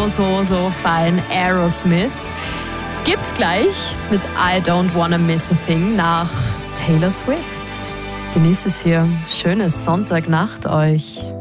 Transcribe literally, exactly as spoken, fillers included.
so, so fein. Aerosmith. Gibt's gleich mit I Don't Wanna Miss a Thing nach Taylor Swift. Denise ist hier. Schönes Sonntagnacht euch.